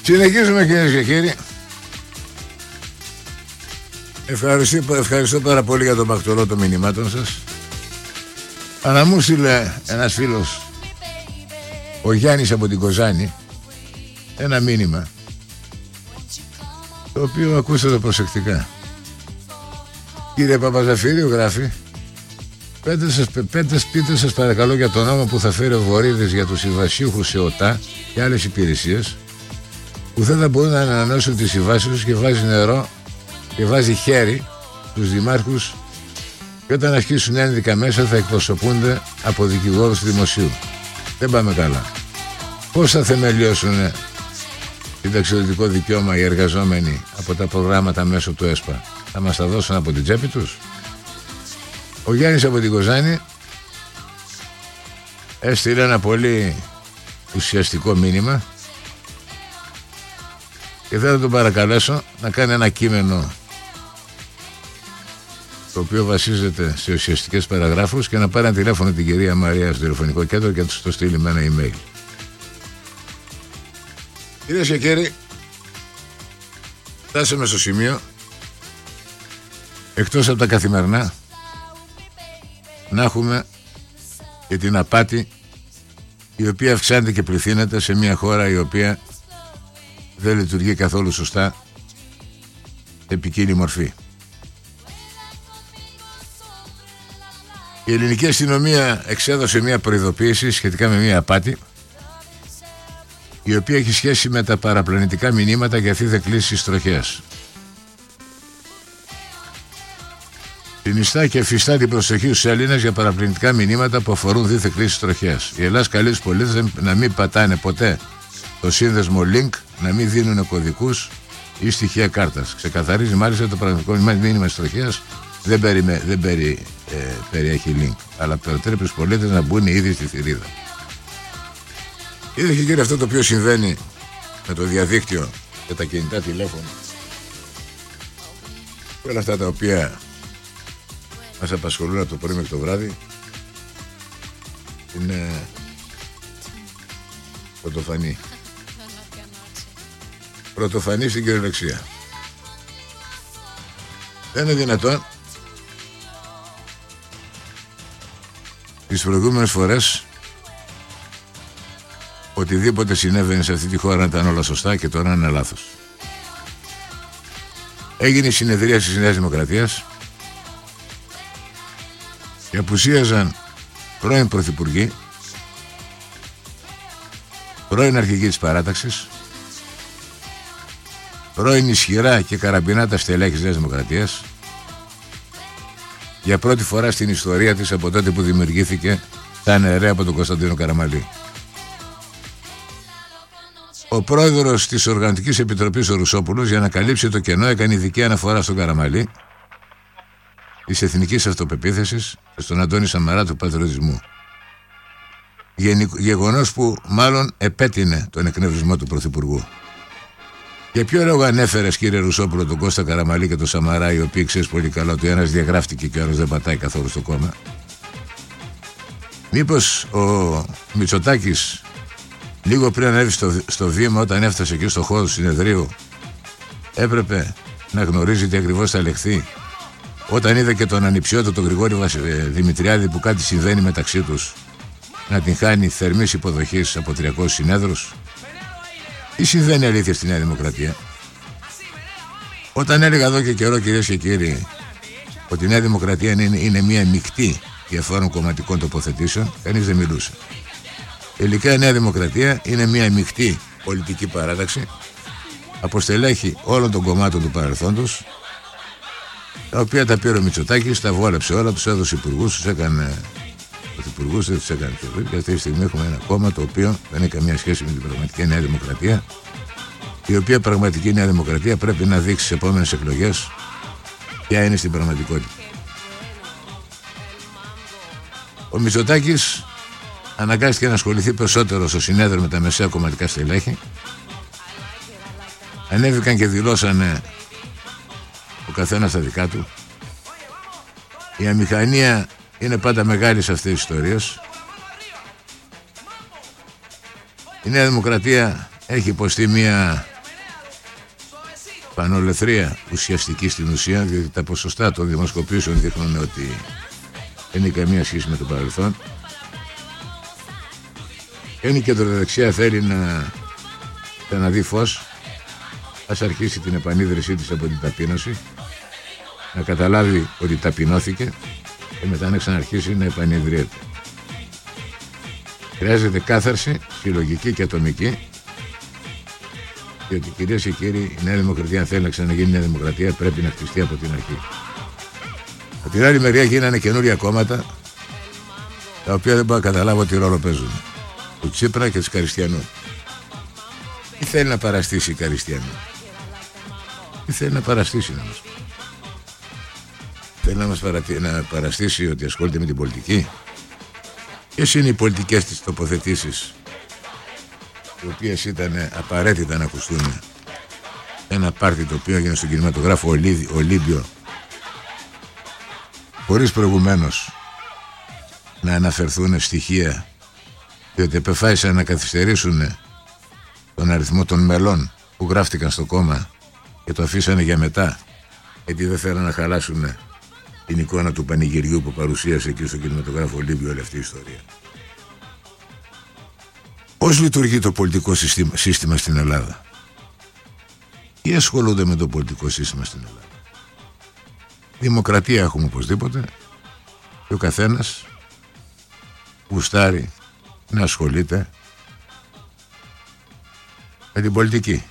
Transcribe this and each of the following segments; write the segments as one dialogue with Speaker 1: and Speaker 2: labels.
Speaker 1: Συνεχίζουμε, κυρίες και κύριοι. Ευχαριστώ πάρα πολύ για τον πακτολό των μηνυμάτων σας. Αλλά μου στείλε ένας φίλος, ο Γιάννης από την Κοζάνη, ένα μήνυμα, το οποίο ακούστε το προσεκτικά. Κύριε Παπαζαφύριο, γράφει, πείτε σας παρακαλώ για τον νόμο που θα φέρει ο Βορύδης για τους συμβασίουχους σε ΟΤΑ και άλλες υπηρεσίες που δεν θα μπορούν να ανανεώσουν τις συμβάσεις τους και βάζει νερό και βάζει χέρι τους δημάρχους, και όταν αρχίσουν ένδικα μέσα θα εκπροσωπούνται από δικηγόρους του δημοσίου. Δεν πάμε καλά. Πώς θα θεμελιώσουν συνταξιοδοτικό δικαίωμα οι εργαζόμενοι από τα προγράμματα μέσω του ΕΣΠΑ? Θα μας τα δώσουν από την τσέπη τους? Ο Γιάννης από την Κοζάνη έστειλε ένα πολύ ουσιαστικό μήνυμα και θα τον παρακαλέσω να κάνει ένα κείμενο το οποίο βασίζεται σε ουσιαστικές παραγράφους και να πάρει ένα τηλέφωνο την κυρία Μαρία στο τηλεφωνικό κέντρο και να τους το στείλει με ένα email. Κυρίες και κύριοι, φτάσαμε στο σημείο, εκτός από τα καθημερινά, να έχουμε και την απάτη, η οποία αυξάνεται και πληθύνεται σε μια χώρα η οποία δεν λειτουργεί καθόλου σωστά σε ποικίλη μορφή. Η ελληνική αστυνομία εξέδωσε μια προειδοποίηση σχετικά με μια απάτη, η οποία έχει σχέση με τα παραπλανητικά μηνύματα για θύθε κλήσεις τροχέας. Συνιστά και εφιστά την προσοχή στους Έλληνες για παραπλανητικά μηνύματα που αφορούν δίθε κλήσεις τροχέας. Η Ελλάδα καλεί τους πολίτες να μην πατάνε ποτέ το σύνδεσμο link, να μην δίνουν κωδικούς ή στοιχεία κάρτας. Ξεκαθαρίζει μάλιστα το πραγματικό μήνυμα της τροχέας δεν περιέχει link, αλλά προτρέπει τους πολίτες να μπουν ήδη στη θηρίδα. Είδε και κύριε αυτό το οποίο συμβαίνει με το διαδίκτυο και τα κινητά τηλέφωνα, όλα αυτά τα οποία μας απασχολούν από το πρωί μέχρι το βράδυ, είναι πρωτοφανή. Πρωτοφανή στην κυριολεξία. Δεν είναι δυνατόν τις προηγούμενες φορές οτιδήποτε συνέβαινε σε αυτή τη χώρα να ήταν όλα σωστά και τώρα είναι λάθος. Έγινε η συνεδρίαση της Νέας Δημοκρατίας και απουσίαζαν πρώην πρωθυπουργοί, πρώην αρχηγοί της παράταξης, πρώην ισχυρά και καραμπινάτα στελέχη της Νέας Δημοκρατίας, για πρώτη φορά στην ιστορία της από τότε που δημιουργήθηκε σαν αιρέα από τον Κωνσταντίνο Καραμαλή. Ο πρόεδρος της Οργανωτικής Επιτροπής, ο Ρουσόπουλος, για να καλύψει το κενό, έκανε ειδική αναφορά στον Καραμαλή, της εθνικής αυτοπεποίθησης και στον Αντώνη Σαμαρά του πατριωτισμού. Γεγονός που μάλλον επέτεινε τον εκνευρισμό του Πρωθυπουργού. Για ποιο λόγο ανέφερες, κύριε Ρουσόπουλο, τον Κώστα Καραμαλή και τον Σαμαρά, οι οποίοι ξέρεις πολύ καλά ότι ο ένας διαγράφτηκε και ο άλλος δεν πατάει καθόλου στο κόμμα? Μήπως ο Μητσοτάκης λίγο πριν ανέβει στο βήμα, όταν έφτασε εκεί στο χώρο του συνεδρίου, έπρεπε να γνωρίζει τι ακριβώς θα λεχθεί, όταν είδε και τον ανιψιότο τον Γρηγόρη Δημητριάδη που κάτι συμβαίνει μεταξύ τους, να την χάνει θερμής υποδοχής από 300 συνέδρους? Τι συμβαίνει αλήθεια στη Νέα Δημοκρατία? Όταν έλεγα εδώ και καιρό, κυρίες και κύριοι, ότι η Νέα Δημοκρατία είναι μια μεικτή διαφόρων κομματικών τοποθετήσεων, κανείς δεν μιλούσε. Τελικά η Νέα Δημοκρατία είναι μια μεικτή πολιτική παράταξη από στελέχη όλων των κομμάτων του παρελθόντος, τα οποία τα πήρε ο Μητσοτάκης, τα βόλεψε όλα, τους έδωσε υπουργούς, τους έκανε πρωθυπουργούς, δεν τους έκανε και αυτή τη στιγμή έχουμε ένα κόμμα το οποίο δεν έχει καμία σχέση με την πραγματική Νέα Δημοκρατία, η οποία πραγματική Νέα Δημοκρατία πρέπει να δείξει στις επόμενες εκλογές ποια είναι στην πραγματικότητα. Ο Μητσοτάκης αναγκάστηκε να ασχοληθεί περισσότερο στο συνέδριο με τα μεσαία κομματικά στελέχη. Ανέβηκαν και δηλώσανε ο καθένας τα δικά του. Η αμηχανία είναι πάντα μεγάλη σε αυτές τις ιστορίες. Η Νέα Δημοκρατία έχει υποστεί μια πανολεθρία ουσιαστική στην ουσία, διότι τα ποσοστά των δημοσκοπήσεων δείχνουν ότι δεν έχει καμία σχέση με το παρελθόν. Είναι η κεντροδεξιά θέλει να δει φως, ας αρχίσει την επανίδρυσή της από την ταπείνωση, να καταλάβει ότι ταπεινώθηκε και μετά να ξαναρχίσει να επανειδρύεται. Χρειάζεται κάθαρση συλλογική και ατομική, διότι κυρίες και κύριοι, η Νέα Δημοκρατία, αν θέλει να ξαναγίνει Νέα Δημοκρατία, πρέπει να χτιστεί από την αρχή. Από την άλλη μεριά γίνανε καινούρια κόμματα, τα οποία δεν μπορώ να καταλάβω τι ρόλο παίζουν, του Τσίπρα και του Καριστιανού. Τι θέλει να παραστήσει η Καριστιανού? Τι θέλει να παραστήσει να μας πει? Θέλει να παραστήσει ότι ασχολείται με την πολιτική? Ποιες είναι οι πολιτικές της τοποθετήσεις, οι οποίες ήταν απαραίτητα να ακουστούν? Ένα πάρτι το οποίο έγινε στον κινηματογράφο Ολύμπιο, χωρίς προηγουμένως να αναφερθούν στοιχεία, διότι επεφάσισαν να καθυστερήσουν τον αριθμό των μελών που γράφτηκαν στο κόμμα και το αφήσανε για μετά, γιατί δεν θέλανε να χαλάσουν την εικόνα του πανηγυριού που παρουσίασε εκεί στο κινηματογράφο Ολύμπιο όλη αυτή η ιστορία. Πώς λειτουργεί το πολιτικό σύστημα στην Ελλάδα? Ποιοι ασχολούνται με το πολιτικό σύστημα στην Ελλάδα? Δημοκρατία έχουμε οπωσδήποτε, και ο καθένας γουστάρει να ασχολείται με την πολιτική.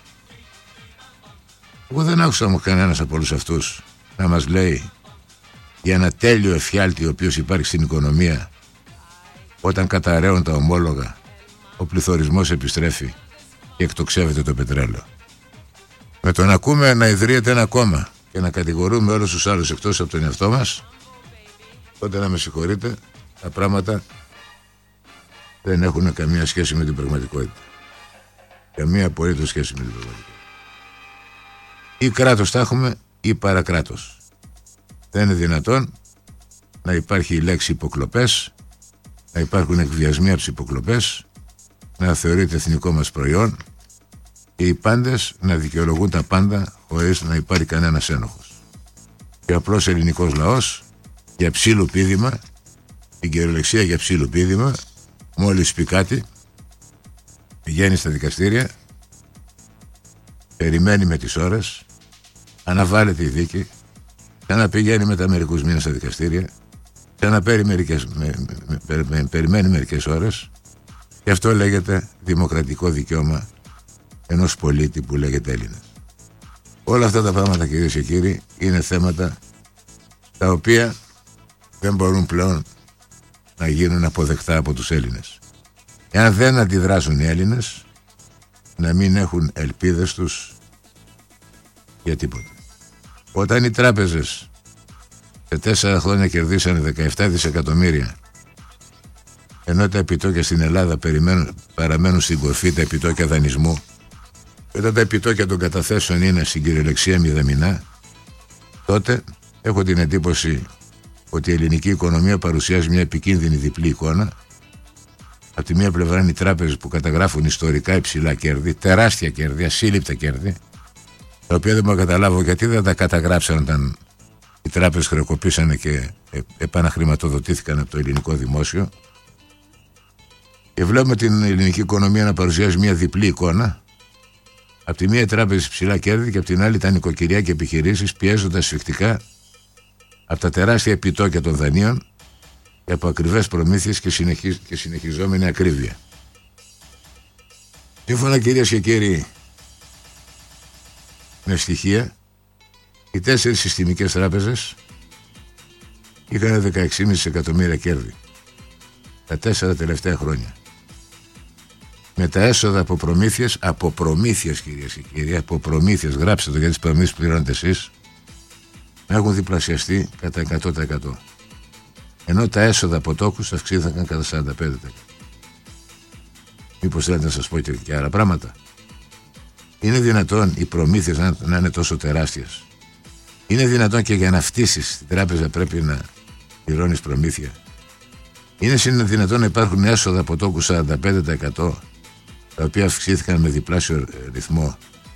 Speaker 1: Εγώ δεν άκουσα όμως κανένας από όλους αυτούς να μας λέει για ένα τέλειο εφιάλτη ο οποίος υπάρχει στην οικονομία, όταν καταραίουν τα ομόλογα, ο πληθωρισμός επιστρέφει και εκτοξεύεται το πετρέλαιο. Με το να ακούμε να ιδρύεται ένα κόμμα και να κατηγορούμε όλους τους άλλους εκτός από τον εαυτό μας, τότε να με συγχωρείτε, τα πράγματα δεν έχουν καμία σχέση με την πραγματικότητα. Καμία απολύτως σχέση με την πραγματικότητα. Ή κράτος θα έχουμε ή παρακράτος. Δεν είναι δυνατόν να υπάρχει η λέξη υποκλοπές, να υπάρχουν εκβιασμοί από τις υποκλοπές, να θεωρείται εθνικό μας προϊόν και οι πάντες να δικαιολογούν τα πάντα χωρίς να υπάρχει κανένας ένοχος. Και απλώς ελληνικός λαός για ψήλο πήδημα, την κυριολεξία για ψήλο πήδημα, μόλις πει κάτι, πηγαίνει στα δικαστήρια, περιμένει με τις ώρες, αναβάλλεται η δίκη, ξαναπηγαίνει μετά μερικούς μήνες στα δικαστήρια, περιμένει μερικές ώρες, και αυτό λέγεται δημοκρατικό δικαίωμα ενός πολίτη που λέγεται Έλληνας. Όλα αυτά τα πράγματα, κυρίες και κύριοι, είναι θέματα τα οποία δεν μπορούν πλέον να γίνουν αποδεκτά από τους Έλληνες. Εάν δεν αντιδράσουν οι Έλληνες, να μην έχουν ελπίδες τους για τίποτα. Όταν οι τράπεζες σε 4 χρόνια κερδίσανε 17 δισεκατομμύρια, ενώ τα επιτόκια στην Ελλάδα παραμένουν στην κορφή, τα επιτόκια δανεισμού, και όταν τα επιτόκια των καταθέσεων είναι στην κυριολεξία μηδαμινά, τότε έχω την εντύπωση ότι η ελληνική οικονομία παρουσιάζει μια επικίνδυνη διπλή εικόνα. Από τη μία πλευρά είναι οι τράπεζες που καταγράφουν ιστορικά υψηλά κέρδη, τεράστια κέρδη, ασύλληπτα κέρδη, τα οποία δεν μπορώ να καταλάβω γιατί δεν τα καταγράψαν όταν οι τράπεζες χρεοκοπήσανε και επαναχρηματοδοτήθηκαν από το ελληνικό δημόσιο. Και βλέπουμε την ελληνική οικονομία να παρουσιάζει μια διπλή εικόνα. Από τη μία οι τράπεζες υψηλά κέρδη και από την άλλη τα νοικοκυριά και επιχειρήσεις πιέζονται σφιχτικά από τα τεράστια επιτόκια των δανείων και από ακριβές προμήθειες και συνεχιζόμενη ακρίβεια. Σύμφωνα, κυρίες και κύριοι, με στοιχεία, οι 4 συστημικές τράπεζες είχαν 16,5 εκατομμύρια κέρδη τα 4 τελευταία χρόνια. Με τα έσοδα από προμήθειες, κυρίες και κύριοι, από προμήθειες, γράψτε το για τις προμήθειες που πληρώνετε εσείς, έχουν διπλασιαστεί κατά 100%. Ενώ τα έσοδα από τόκους αυξήθηκαν κατά 45%. Μήπως θέλετε να σας πω και άλλα πράγματα? Είναι δυνατόν οι προμήθειες να είναι τόσο τεράστιες? Είναι δυνατόν και για να φτύσεις την τράπεζα πρέπει να πληρώνεις προμήθεια? Είναι δυνατόν να υπάρχουν έσοδα από τόκους 45%, τα οποία αυξήθηκαν με διπλάσιο ρυθμό,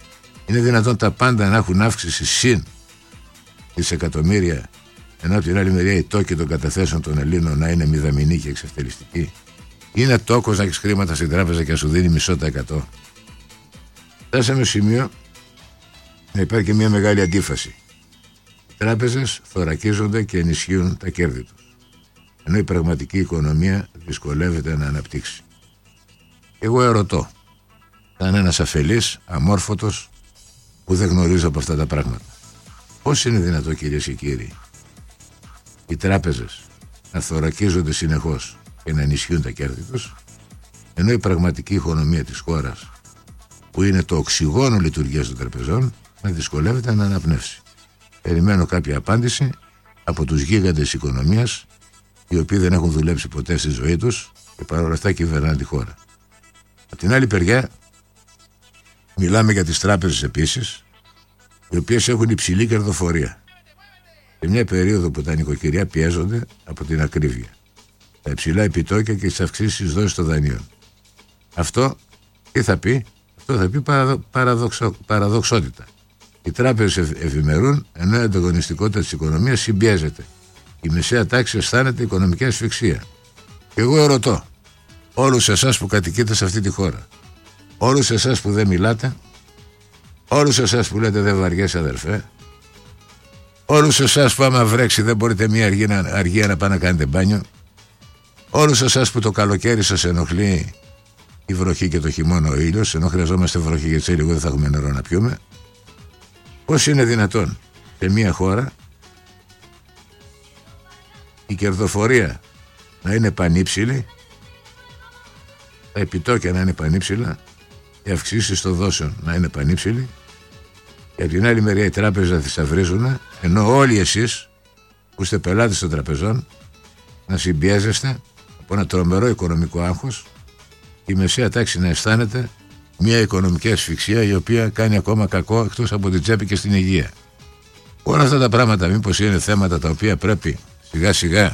Speaker 1: Είναι δυνατόν τα πάντα να έχουν αύξηση συν δισεκατομμύρια, ενώ από την άλλη μεριά η τόκη των καταθέσεων των Ελλήνων να είναι μηδαμινή και εξευτελιστική? Είναι τόκος να έχεις χρήματα στην τράπεζα και να σου δίνει μισό τα 100? Φτάσαμε στο σημείο να υπάρχει και μια μεγάλη αντίφαση. Οι τράπεζες θωρακίζονται και ενισχύουν τα κέρδη τους, ενώ η πραγματική οικονομία δυσκολεύεται να αναπτύξει. Εγώ ερωτώ, σαν ένας αφελής, αμόρφωτος, που δεν γνωρίζω από αυτά τα πράγματα, πώς είναι δυνατό, κυρίες και κύριοι, οι τράπεζες να θωρακίζονται συνεχώς και να ενισχύουν τα κέρδη τους, ενώ η πραγματική οικονομία της χώρας, που είναι το οξυγόνο λειτουργίας των τραπεζών, να δυσκολεύεται να αναπνεύσει? Περιμένω κάποια απάντηση από τους γίγαντες οικονομίας, οι οποίοι δεν έχουν δουλέψει ποτέ στη ζωή τους και παρόλα αυτά κυβερνάνε τη χώρα. Από την άλλη μεριά, μιλάμε για τις τράπεζες επίσης, οι οποίες έχουν υψηλή κερδοφορία. Σε μια περίοδο που τα νοικοκυριά πιέζονται από την ακρίβεια, τα υψηλά επιτόκια και τις αυξήσεις δόσης των δανείων. Αυτό τι θα πει? Αυτό θα πει παραδοξότητα. Οι τράπεζες ευημερούν, ενώ η ανταγωνιστικότητα της οικονομίας συμπιέζεται. Η μεσαία τάξη αισθάνεται οικονομική ασφυξία. Και εγώ ερωτώ όλους εσάς που κατοικείτε σε αυτή τη χώρα, όλους εσάς που δεν μιλάτε, όλους εσάς που λέτε δεν βαριέσαι αδερφέ, όλους εσάς που άμα βρέξει δεν μπορείτε μια αργία να πάνε να κάνετε μπάνιο, όλους εσάς που το καλοκαίρι σας ενοχλεί η βροχή και το χειμώνα ο ήλιος, ενώ χρειαζόμαστε βροχή γιατί σε λίγο δεν θα έχουμε νερό να πιούμε, πώς είναι δυνατόν σε μια χώρα η κερδοφορία να είναι πανύψηλη, τα επιτόκια να είναι πανύψηλα, οι αυξήσεις των δόσεων να είναι πανύψηλοι, και από την άλλη μεριά οι τράπεζες να θησαυρίζουν, ενώ όλοι εσείς που είστε πελάτες των τραπεζών να συμπιέζεστε από ένα τρομερό οικονομικό άγχος, η μεσαία τάξη να αισθάνεται μια οικονομική ασφυξία η οποία κάνει ακόμα κακό εκτός από την τσέπη και στην υγεία. Όλα αυτά τα πράγματα μήπως είναι θέματα τα οποία πρέπει σιγά σιγά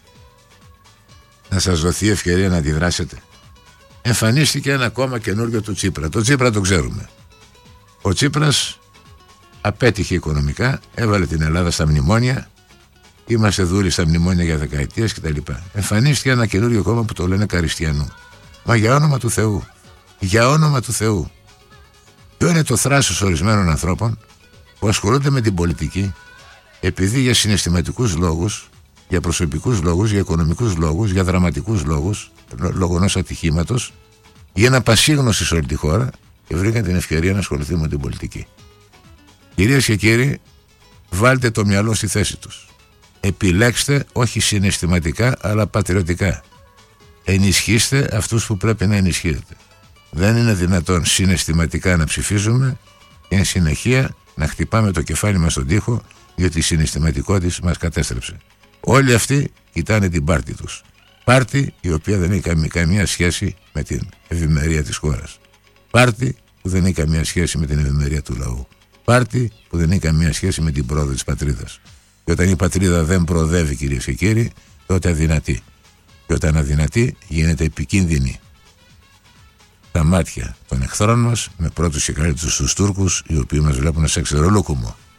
Speaker 1: να σας δοθεί ευκαιρία να αντιδράσετε? Εμφανίστηκε ένα κόμμα καινούργιο του Τσίπρα. Το Τσίπρα το ξέρουμε. Ο Τσίπρας απέτυχε οικονομικά, έβαλε την Ελλάδα στα μνημόνια, είμαστε δούλοι στα μνημόνια για δεκαετίες κτλ. Εμφανίστηκε ένα καινούργιο κόμμα που το λένε Καριστιανού. Μα για όνομα του Θεού, για όνομα του Θεού, ποιο είναι το θράσος ορισμένων ανθρώπων που ασχολούνται με την πολιτική επειδή για συναισθηματικούς λόγους, για προσωπικούς λόγους, για οικονομικούς λόγους, για δραματικούς λόγους, λόγω ενός ατυχήματος, γίναν πασίγνωσοι σε όλη τη χώρα και βρήκαν την ευκαιρία να ασχοληθεί με την πολιτική. Κυρίες και κύριοι, βάλτε το μυαλό στη θέση τους. Επιλέξτε όχι συναισθηματικά αλλά πατριωτικά. Ενισχύστε αυτούς που πρέπει να ενισχύετε. Δεν είναι δυνατόν συναισθηματικά να ψηφίζουμε και εν συνεχεία να χτυπάμε το κεφάλι μας στον τοίχο γιατί η συναισθηματικότητα μας κατέστρεψε. Όλοι αυτοί κοιτάνε την πάρτη τους. Πάρτη η οποία δεν έχει καμία σχέση με την ευημερία της χώρας. Πάρτη που δεν έχει καμία σχέση με την ευημερία του λαού. Πάρτη που δεν έχει καμία σχέση με την πρόοδο της πατρίδας. Και όταν η πατρίδα δεν προοδεύει, κυρίες και κύριοι, τότε αδυνατεί. Και όταν αδυνατεί γίνεται επικίνδυνη στα μάτια των εχθρών μας, με πρώτους και καλύτερους τους Τούρκους, οι οποίοι μας βλέπουν σε ξερολούκουμο.